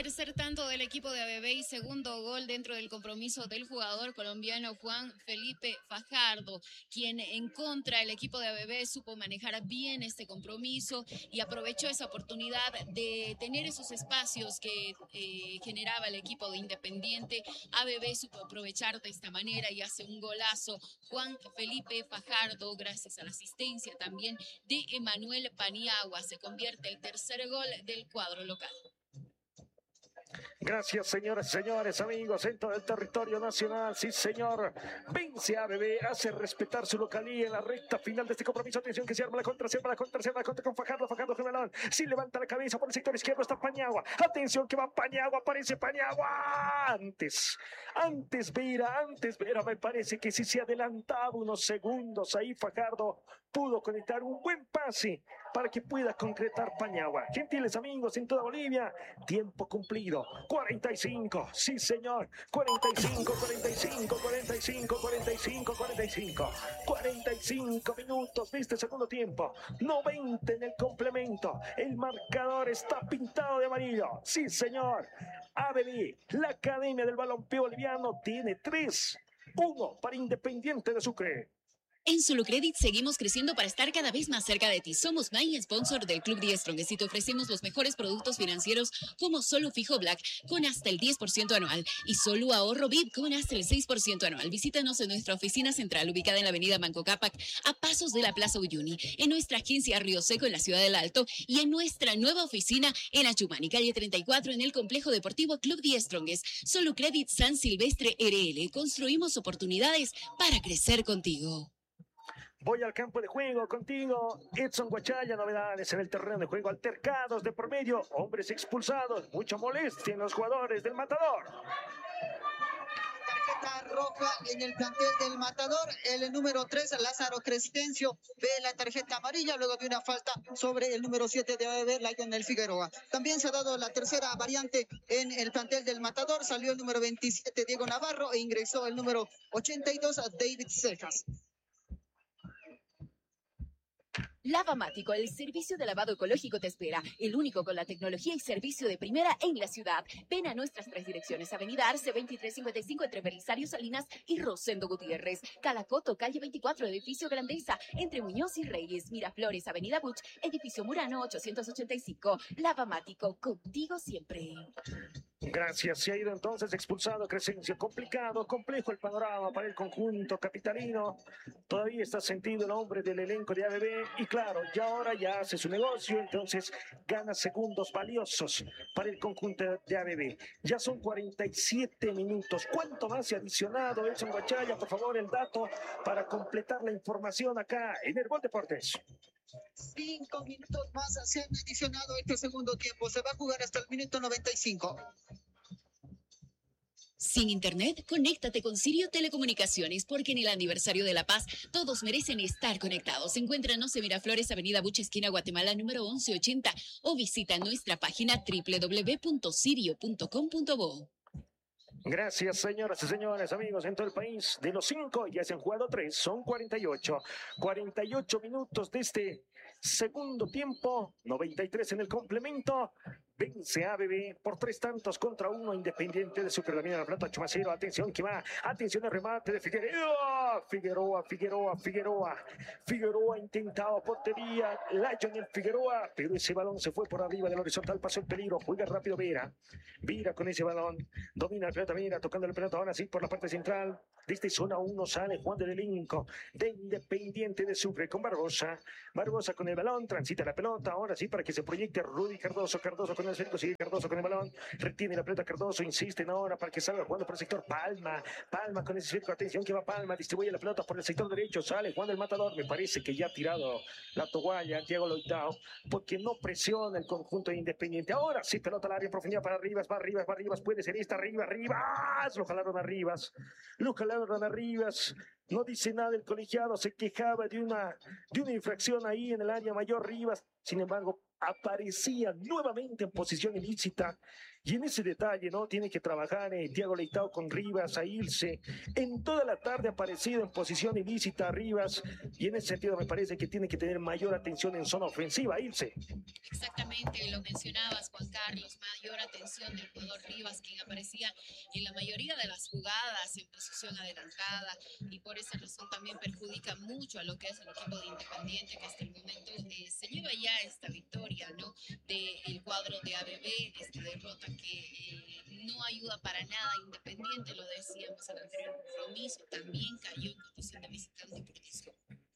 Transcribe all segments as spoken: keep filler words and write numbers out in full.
Tercer tanto del equipo de A B B y segundo gol dentro del compromiso del jugador colombiano Juan Felipe Fajardo, quien en contra del equipo de A B B supo manejar bien este compromiso y aprovechó esa oportunidad de tener esos espacios que eh, generaba el equipo de Independiente. A B B supo aprovechar de esta manera y hace un golazo Juan Felipe Fajardo gracias a la asistencia también de Emanuel Paniagua. Se convierte el tercer gol del cuadro local. Gracias, señoras y señores, amigos, en todo el territorio nacional. Sí, señor. Vence a A B B, hace respetar su localía en la recta final de este compromiso. Atención que se arma la contra, se arma la contra, se arma la contra con Fajardo, Fajardo con balón. Sí, levanta la cabeza por el sector izquierdo, está Paniagua. Atención que va Paniagua, aparece Paniagua. Antes, antes Vera, antes Vera, me parece que sí se adelantaba unos segundos. Ahí Fajardo pudo conectar un buen pase para que pueda concretar Paniagua. Gentiles amigos en toda Bolivia, tiempo cumplido. cuarenta y cinco, sí señor, cuarenta y cinco, cuarenta y cinco, cuarenta y cinco, cuarenta y cinco, cuarenta y cinco, cuarenta y cinco minutos de este segundo tiempo, noventa en el complemento, el marcador está pintado de amarillo, sí señor. A B B, la Academia del Balompié Boliviano, tiene tres, uno para Independiente de Sucre. En Solucredit seguimos creciendo para estar cada vez más cerca de ti. Somos Main Sponsor del Club Die Strongest y te ofrecemos los mejores productos financieros como Solo Fijo Black con hasta el diez por ciento anual y Solo Ahorro V I P con hasta el seis por ciento anual. Visítanos en nuestra oficina central ubicada en la avenida Manco Cápac a pasos de la Plaza Uyuni, en nuestra agencia Río Seco en la ciudad del Alto y en nuestra nueva oficina en Achumani, calle treinta y cuatro en el complejo deportivo Club Die Strongest. Solucredit San Silvestre R L. Construimos oportunidades para crecer contigo. Voy al campo de juego contigo, Edson Guachaya, novedades en el terreno de juego, altercados de por medio, hombres expulsados, mucha molestia en los jugadores del Matador. Tarjeta roja en el plantel del Matador, el número tres, Lázaro Crescencio, ve la tarjeta amarilla luego de una falta sobre el número siete de A B B, Lionel Figueroa. También se ha dado la tercera variante en el plantel del Matador, salió el número veintisiete, Diego Navarro, e ingresó el número ochenta y dos, David Cejas. Lavamático, el servicio de lavado ecológico te espera, el único con la tecnología y servicio de primera en la ciudad. Ven a nuestras tres direcciones, Avenida Arce veintitrés cincuenta y cinco entre Belisario Salinas y Rosendo Gutiérrez, Calacoto, calle veinticuatro, edificio Grandeza, entre Muñoz y Reyes, Miraflores, Avenida Buch, edificio Murano ochocientos ochenta y cinco. Lavamático, contigo siempre. Gracias, se ha ido entonces expulsado Crescencio. Complicado, complejo el panorama para el conjunto capitalino. Todavía está sentido el hombre del elenco de A B B y claro, ya ahora ya hace su negocio, entonces gana segundos valiosos para el conjunto de A B B. Ya son cuarenta y siete minutos. ¿Cuánto más se ha adicionado Edson Guachaya? Por favor, el dato para completar la información acá en Herbol Deportes. Cinco minutos más se han adicionado este segundo tiempo. Se va a jugar hasta el minuto noventa y cinco. Sin internet, conéctate con Sirio Telecomunicaciones, porque en el aniversario de La Paz todos merecen estar conectados. Encuéntranos en Miraflores, Avenida Buche, esquina Guatemala, número once ochenta, o visita nuestra página doble u doble u doble u punto sirio punto com punto bo. Gracias, señoras y señores, amigos en todo el país. De los cinco ya se han jugado tres, son cuarenta y ocho. cuarenta y ocho minutos de este segundo tiempo, noventa y tres en el complemento. Vence A B B por tres tantos contra uno, Independiente de Sucre. La mina la plata, Chumacero, atención que va, atención al remate de Figueroa, Figueroa, Figueroa, Figueroa, Figueroa intentado portería, Lionel Figueroa, pero ese balón se fue por arriba del horizontal, pasó el peligro, juega rápido Vera, Vera con ese balón, domina la pelota Vera, tocando la pelota ahora sí por la parte central, desde zona uno sale Juan del elenco de Independiente de Sucre con Barbosa, Barbosa con el balón, transita la pelota, ahora sí para que se proyecte Rudy Cardoso, Cardoso con el centro, sigue Cardoso con el balón, retiene la pelota Cardoso, insisten ahora para que salga jugando por el sector Palma, Palma con ese centro, atención que va Palma, distribuye la pelota por el sector derecho, sale Juan del Matador, me parece que ya ha tirado la toalla Thiago Loitao, porque no presiona el conjunto de Independiente, ahora sí pelota al área en profundidad para Rivas, va Rivas, va Rivas, puede ser esta, Rivas, Rivas, lo jalaron a Rivas, lo jalaron a Rivas, no dice nada el colegiado, se quejaba de una, de una infracción ahí en el área mayor Rivas, sin embargo aparecía nuevamente en posición ilícita Y en ese detalle, ¿no? Tiene que trabajar eh, Thiago Leitao con Rivas, a irse. En toda la tarde ha aparecido en posición ilícita a Rivas. Y en ese sentido me parece que tiene que tener mayor atención en zona ofensiva, irse. Exactamente, lo mencionabas, Juan Carlos, mayor atención del jugador Rivas, quien aparecía en la mayoría de las jugadas en posición adelantada, y por esa razón también perjudica mucho a lo que es el equipo de Independiente, que hasta el momento eh, se lleva ya esta victoria, ¿no? Del cuadro de A B B, esta derrota que eh, no ayuda para nada a Independiente, lo decíamos en el anterior compromiso, también cayó en condición de visitante por Tisco.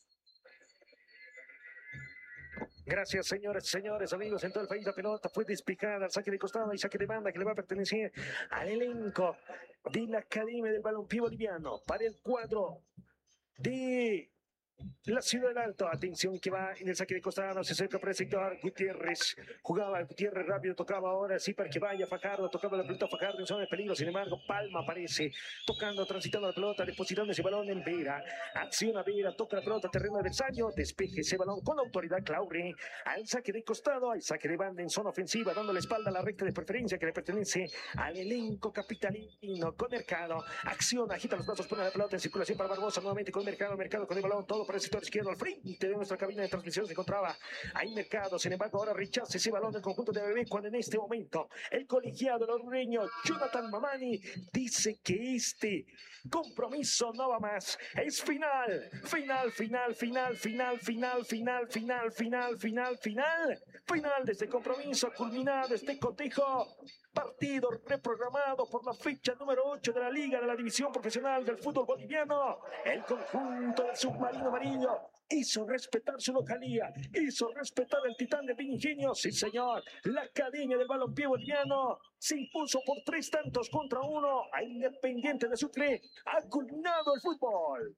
Gracias, señores, señores, amigos. En todo el país la pelota fue despejada al saque de costado y saque de banda que le va a pertenecer al elenco de la Academia del Balompié Boliviano para el cuadro de la Ciudad del Alto. Atención que va en el saque de costado, se acerca para el sector Gutiérrez, jugaba Gutiérrez rápido, tocaba ahora sí para que vaya Fajardo, tocaba la pelota Fajardo en zona de peligro, sin embargo Palma aparece tocando, transitando la pelota, depositando ese balón en Vera, acciona Vera, toca la pelota, terreno adversario, despeje ese balón con autoridad Claure, al saque de costado, al saque de banda en zona ofensiva, dando la espalda a la recta de preferencia que le pertenece al elenco capitalino con Mercado, acciona, agita los brazos, pone la pelota en circulación para Barbosa, nuevamente con Mercado, Mercado con el balón, todo para el sector izquierdo, al frente de nuestra cabina de transmisión se encontraba ahí Mercado, sin embargo ahora rechaza ese balón del conjunto de A B B cuando en este momento el colegiado hondureño Jonathan Mamani dice que este compromiso no va más, es final, final, final, final, final, final, final, final, final, final, final, final de este compromiso, culminado este cotejo, partido reprogramado por la fecha número ocho de la Liga de la División Profesional del Fútbol Boliviano. El conjunto del Submarino Amarillo hizo respetar su localía, hizo respetar el titán de Ingenio, sí señor, la Academia del Balompié Boliviano se impuso por tres tantos contra uno a Independiente de Sucre. Ha culminado el fútbol.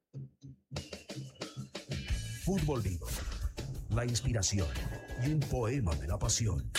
Fútbol Vivo, la inspiración y un poema de la pasión.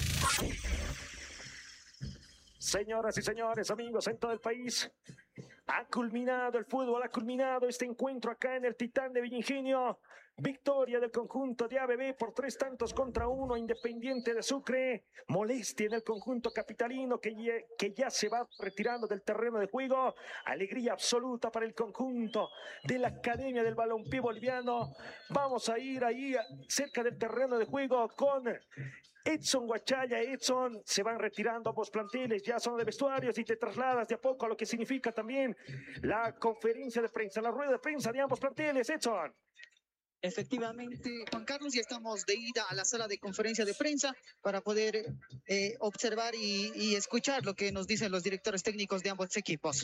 Señoras y señores, amigos en todo el país, ha culminado el fútbol, ha culminado este encuentro acá en el Titán de Villingenio. Victoria del conjunto de A B B por tres tantos contra uno, Independiente de Sucre. Molestia en el conjunto capitalino que ya, que ya se va retirando del terreno de juego. Alegría absoluta para el conjunto de la Academia del Balompié Boliviano. Vamos a ir ahí cerca del terreno de juego con Edson Guachaya. Edson, se van retirando ambos planteles, ya son de vestuarios y te trasladas de a poco a lo que significa también la conferencia de prensa, la rueda de prensa de ambos planteles, Edson. Efectivamente, Juan Carlos, ya estamos de ida a la sala de conferencia de prensa para poder eh, observar y, y escuchar lo que nos dicen los directores técnicos de ambos equipos.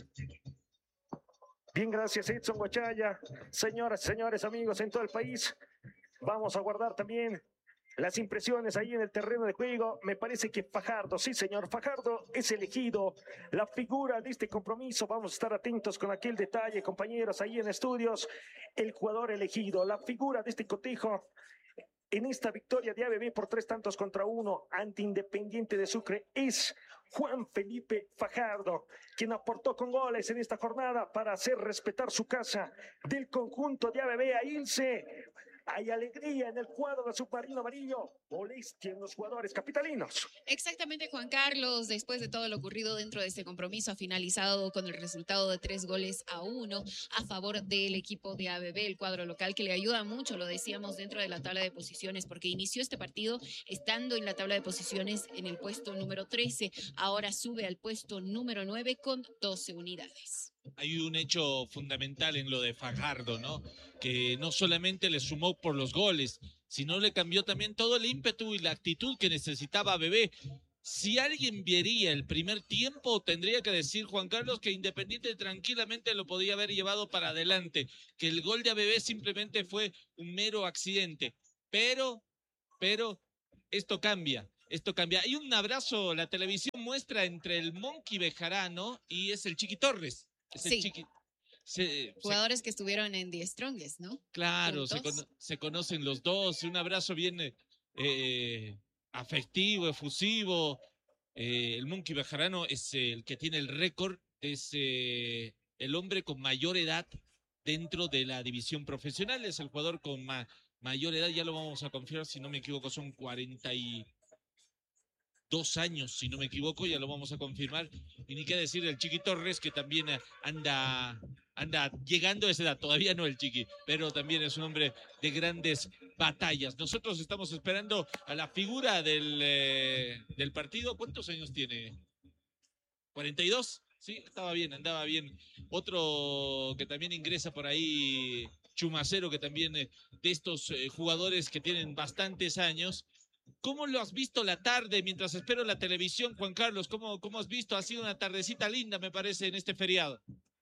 Bien, gracias Edson Guachaya. Señoras y señores, amigos en todo el país, vamos a guardar también las impresiones ahí en el terreno de juego. Me parece que Fajardo, sí señor, Fajardo es elegido la figura de este compromiso. Vamos a estar atentos con aquel detalle, compañeros, ahí en estudios. El jugador elegido, la figura de este cotejo en esta victoria de A B B por tres tantos contra uno ante Independiente de Sucre es Juan Felipe Fajardo, quien aportó con goles en esta jornada para hacer respetar su casa del conjunto de A B B a irse. Hay alegría en el cuadro del Submarino Amarillo, molestia en los jugadores capitalinos. Exactamente, Juan Carlos, después de todo lo ocurrido dentro de este compromiso, ha finalizado con el resultado de tres goles a uno a favor del equipo de A B B, el cuadro local, que le ayuda mucho, lo decíamos, dentro de la tabla de posiciones, porque inició este partido estando en la tabla de posiciones en el puesto número trece, ahora sube al puesto número nueve con doce unidades. Hay un hecho fundamental en lo de Fajardo, ¿no? Que no solamente le sumó por los goles, sino le cambió también todo el ímpetu y la actitud que necesitaba A B B. Si alguien vería el primer tiempo, tendría que decir, Juan Carlos, que Independiente tranquilamente lo podía haber llevado para adelante, que el gol de A B B simplemente fue un mero accidente. Pero, pero, esto cambia. Esto cambia. Hay un abrazo, la televisión muestra entre el Monkey Bejarano y es el Chiqui Torres. Es el Sí. Chiqui. Se, Jugadores se, que estuvieron en The Strongest, ¿no? claro, se, Juntos. cono, se conocen los dos. Un abrazo bien eh, afectivo, efusivo. Eh, el Monkey Bejarano es el que tiene el récord, es eh, el hombre con mayor edad dentro de la división profesional. Es el jugador con ma, mayor edad, ya lo vamos a confirmar, si no me equivoco, son cuarenta y dos años, si no me equivoco, ya lo vamos a confirmar. Y ni qué decir del Chiqui Torres, que también anda, anda llegando a esa edad. Todavía no el Chiqui, pero también es un hombre de grandes batallas. Nosotros estamos esperando a la figura del, eh, del partido. ¿Cuántos años tiene? ¿cuarenta y dos? Sí, estaba bien, andaba bien. Otro que también ingresa por ahí, Chumacero, que también eh, de estos eh, jugadores que tienen bastantes años. ¿Cómo lo has visto la tarde mientras espero la televisión, Juan Carlos? ¿Cómo, cómo has visto? Ha sido una tardecita linda, me parece, en este feriado.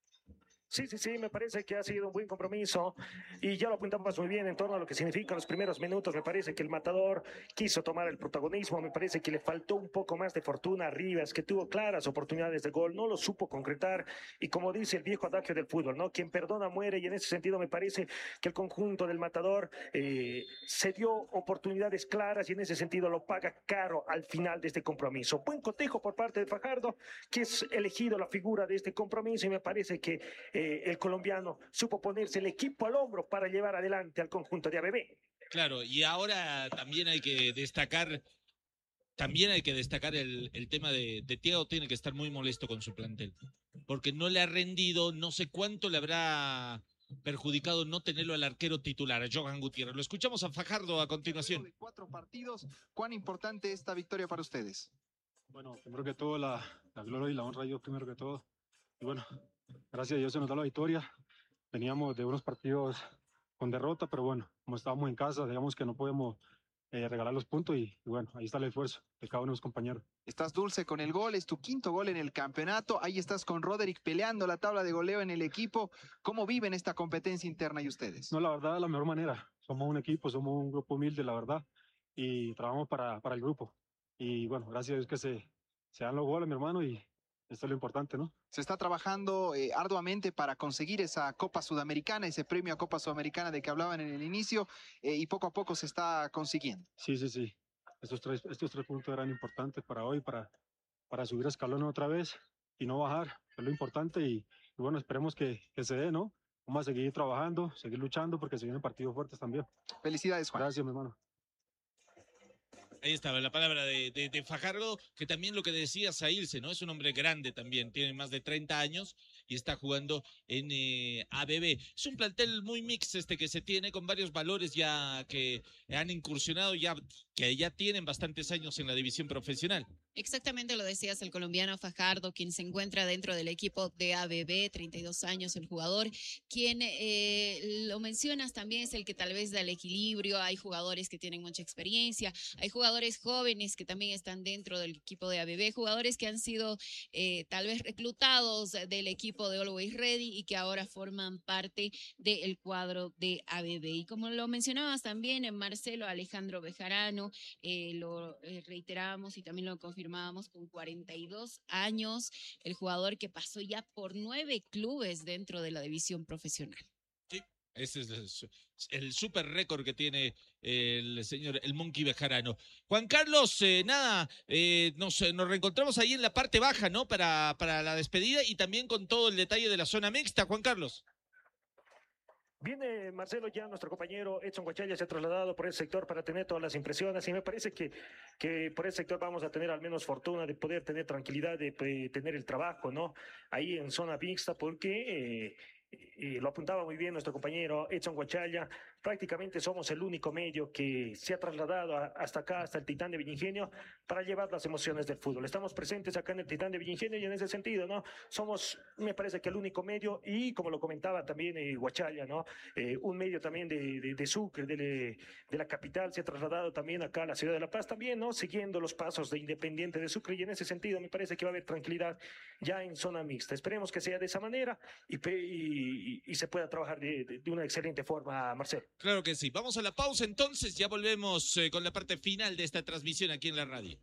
Sí, sí, sí, me parece que ha sido un buen compromiso y ya lo apuntamos muy bien en torno a lo que significan los primeros minutos. Me parece que el Matador quiso tomar el protagonismo, me parece que le faltó un poco más de fortuna a Rivas, que tuvo claras oportunidades de gol, no lo supo concretar y como dice el viejo adagio del fútbol, ¿no? Quien perdona muere y en ese sentido me parece que el conjunto del Matador eh, se dio oportunidades claras y en ese sentido lo paga caro al final de este compromiso. Buen cotejo por parte de Fajardo, que es elegido la figura de este compromiso y me parece que Eh, el colombiano supo ponerse el equipo al hombro para llevar adelante al conjunto de A B B. Claro, y ahora también hay que destacar, también hay que destacar el, el tema de, de Thiago, tiene que estar muy molesto con su plantel, porque no le ha rendido, no sé cuánto le habrá perjudicado no tenerlo al arquero titular, a Johan Gutiérrez. Lo escuchamos a Fajardo a continuación. De cuatro partidos, ¿cuán importante es esta victoria para ustedes? Bueno, primero que todo, la, la gloria y la honra yo primero que todo. Y bueno, gracias a Dios se nos da la victoria. Veníamos de unos partidos con derrota, pero bueno, como estábamos en casa, digamos que no podemos eh, regalar los puntos y, y bueno, ahí está el esfuerzo de cada uno de los compañeros. Estás dulce con el gol, es tu quinto gol en el campeonato. Ahí estás con Roderick peleando la tabla de goleo en el equipo. ¿Cómo viven esta competencia interna y ustedes? No, la verdad, de la mejor manera. Somos un equipo, somos un grupo humilde, la verdad, y trabajamos para, para el grupo. Y bueno, gracias a Dios que se, se dan los goles, mi hermano, y esto es lo importante, ¿no? Se está trabajando eh, arduamente para conseguir esa Copa Sudamericana, ese premio a Copa Sudamericana de que hablaban en el inicio, eh, y poco a poco se está consiguiendo. Sí, sí, sí. Estos tres, estos tres puntos eran importantes para hoy, para, para subir a escalón otra vez y no bajar, es lo importante. Y, y bueno, esperemos que, que se dé, ¿no? Vamos a seguir trabajando, seguir luchando porque se vienen partidos fuertes también. Felicidades, Juan. Gracias, mi hermano. Ahí estaba la palabra de, de, de Fajardo, que también lo que decía Saírse, ¿no? Es un hombre grande también, tiene más de treinta años y está jugando en eh, A B B. Es un plantel muy mix este que se tiene, con varios valores ya que han incursionado, ya que ya tienen bastantes años en la división profesional. Exactamente lo decías, el colombiano Fajardo, quien se encuentra dentro del equipo de A B B, treinta y dos años el jugador, quien eh, lo mencionas también es el que tal vez da el equilibrio. Hay jugadores que tienen mucha experiencia, hay jugadores jóvenes que también están dentro del equipo de A B B, jugadores que han sido eh, tal vez reclutados del equipo de Always Ready y que ahora forman parte del cuadro de A B B. Y como lo mencionabas también, Marcelo Alejandro Bejarano, eh, lo eh, reiteramos y también lo confirmamos, con cuarenta y dos años, el jugador que pasó ya por nueve clubes dentro de la división profesional. Sí, ese es el, el super récord que tiene el señor, el Monkey Bejarano. Juan Carlos, eh, nada, eh, nos, nos reencontramos ahí en la parte baja, ¿no? Para, para la despedida y también con todo el detalle de la zona mixta, Juan Carlos. Viene Marcelo, ya nuestro compañero Edson Guachalla se ha trasladado por ese sector para tener todas las impresiones y me parece que, que por ese sector vamos a tener al menos fortuna de poder tener tranquilidad, de, de tener el trabajo, ¿no? Ahí en zona mixta, porque eh, eh, lo apuntaba muy bien nuestro compañero Edson Guachalla, prácticamente somos el único medio que se ha trasladado a, hasta acá, hasta el Titán de Villingenio, para llevar las emociones del fútbol. Estamos presentes acá en el Titán de Villingenio y en ese sentido, ¿no? Somos, me parece que el único medio y como lo comentaba también eh, Guachalla, ¿no? Eh, un medio también de, de, de Sucre, de, de la capital, se ha trasladado también acá a la ciudad de La Paz también, ¿no? Siguiendo los pasos de Independiente de Sucre y en ese sentido me parece que va a haber tranquilidad ya en zona mixta. Esperemos que sea de esa manera y, y, y se pueda trabajar de, de, de una excelente forma, Marcelo. Claro que sí. Vamos a la pausa entonces, ya volvemos eh, con la parte final de esta transmisión aquí en la radio.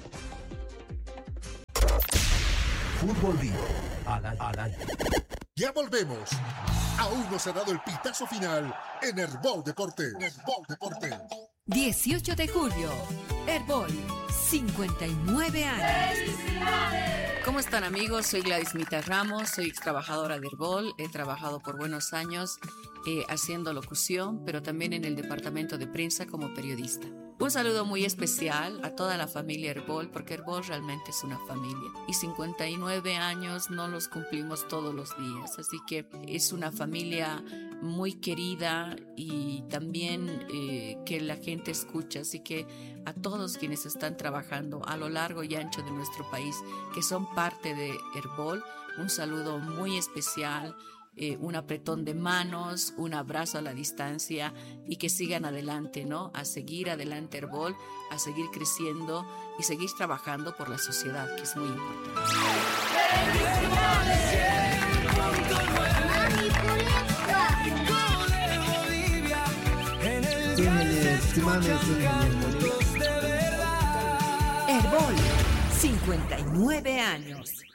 Fútbol Vivo al, al aire. Ya volvemos. Aún no se ha dado el pitazo final en Herbol Deportes. Herbol Deportes. dieciocho de julio, Herbol, cincuenta y nueve años. ¿Cómo están, amigos? Soy Gladys Mita Ramos, soy ex trabajadora de Herbol, he trabajado por buenos años eh, haciendo locución, pero también en el departamento de prensa como periodista. Un saludo muy especial a toda la familia Herbol, porque Herbol realmente es una familia. Y cincuenta y nueve años no los cumplimos todos los días, así que es una familia muy querida y también eh, que la gente escucha. Así que a todos quienes están trabajando a lo largo y ancho de nuestro país, que son parte de Herbol, un saludo muy especial. Eh, un apretón de manos, un abrazo a la distancia y que sigan adelante, ¿no? A seguir adelante Herbol, a seguir creciendo y seguir trabajando por la sociedad, que es muy importante. Herbol, cincuenta y nueve años.